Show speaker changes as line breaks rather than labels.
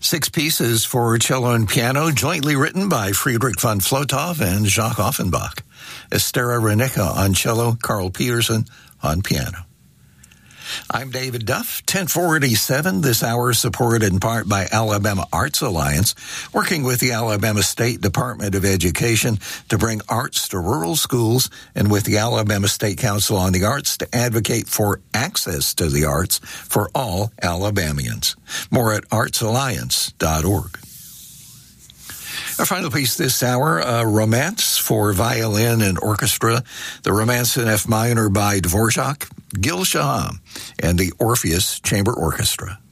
6 pieces for cello and piano, jointly written by Friedrich von Flotow and Jacques Offenbach. Estera Renica on cello, Carl Peterson on piano. I'm David Duff, 1047. This hour is supported in part by Alabama Arts Alliance, working with the Alabama State Department of Education to bring arts to rural schools, and with the Alabama State Council on the Arts to advocate for access to the arts for all Alabamians. More at artsalliance.org. Our final piece this hour, a romance for violin and orchestra, the Romance in F minor by Dvorak, Gil Shaham, and the Orpheus Chamber Orchestra.